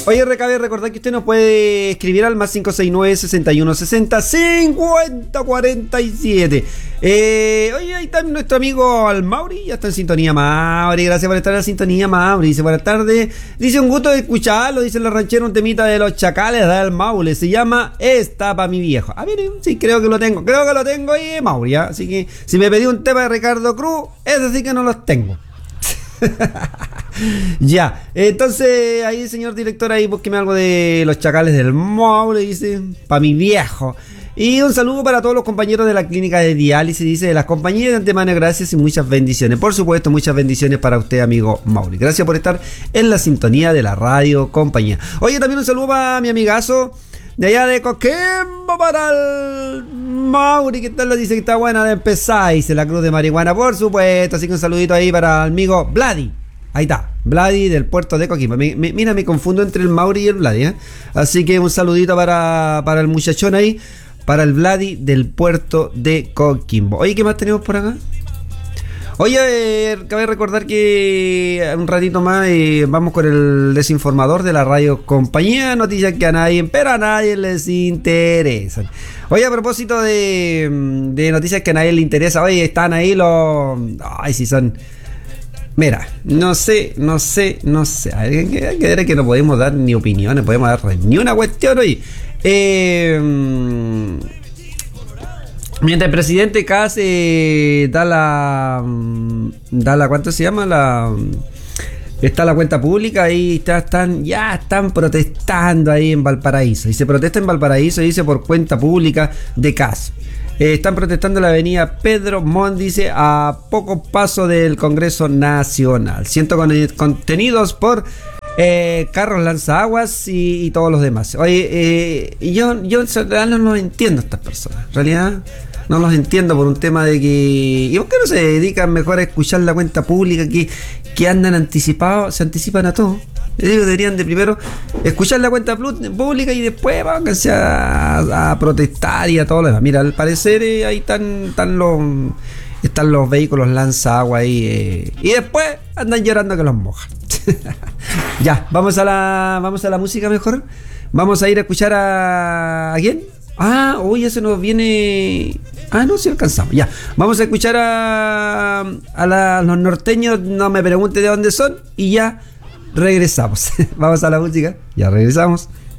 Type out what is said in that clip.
Oye, cabe recordar que usted nos puede escribir al más 569-6160-5047. Oye, ahí está nuestro amigo al Mauri, ya está en sintonía, Mauri. Gracias por estar en la sintonía, Mauri. Dice, buenas tardes. Dice, un gusto de escucharlo. Dice la ranchera, un temita de los chacales del Maule. Se llama Esta pa' mi viejo. Ah, miren, sí, creo que lo tengo. Creo que lo tengo ahí, Mauri. ¿Ya? Así que si me pedí un tema de Ricardo Cruz, ese sí que no los tengo. Ya, entonces ahí, señor director, ahí búsqueme algo de los chacales del Maule, dice, pa' mi viejo. Y un saludo para todos los compañeros de la clínica de diálisis, dice, de las compañías, de antemano gracias y muchas bendiciones. Por supuesto, muchas bendiciones para usted, amigo Mauri. Gracias por estar en la sintonía de la radio compañía. Oye, también un saludo para mi amigazo de allá de Coquimbo, para el Mauri, que tal, dice que está buena de empezar, dice la cruz de marihuana, por supuesto. Así que un saludito ahí para el amigo Vladi. Ahí está, Vladi del puerto de Coquimbo. Mira, me confundo entre el Mauri y el Vladi, ¿eh? Así que un saludito para el muchachón ahí, para el Vladi del puerto de Coquimbo. Oye, ¿qué más tenemos por acá? Oye, cabe recordar que un ratito más vamos con el desinformador de la radio compañía, noticias que a nadie les interesan. Oye, a propósito de noticias que a nadie le interesa, oye, están ahí los... Ay, si son... Mira, no sé. Hay que ver que no podemos dar ni opiniones, podemos dar ni una cuestión hoy. Mientras el presidente Kass da la ¿cuánto se llama? Está la cuenta pública y ya están protestando ahí en Valparaíso. Y se protesta en Valparaíso, dice, por cuenta pública de Kass. Están protestando en la avenida Pedro Montt, dice, a poco paso del Congreso Nacional. Siento contenidos por carros lanzaguas y todos los demás. Oye, yo en realidad no los entiendo a estas personas. En realidad no los entiendo por un tema de que... ¿Y por qué no se dedican mejor a escuchar la cuenta pública que andan anticipados? Se anticipan a todo. Les digo, deberían de primero escuchar la cuenta pública y después váyanse a protestar y a todo lo demás. Mira, al parecer ahí están los vehículos lanza agua ahí y después andan llorando que los mojan. Ya, vamos a la música mejor. Vamos a ir a escuchar ¿a quién? Hoy ya se nos viene... no, si alcanzamos. Ya, vamos a escuchar a los norteños, no me pregunte de dónde son, y ya regresamos. Vamos a la música, ya regresamos.